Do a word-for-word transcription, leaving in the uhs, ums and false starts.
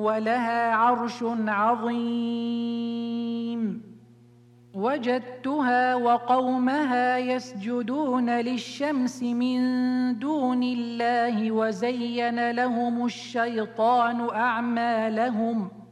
ولها عرش عظيم. وجدتها وقومها يسجدون للشمس من دون الله وزين لهم الشيطان أعمالهم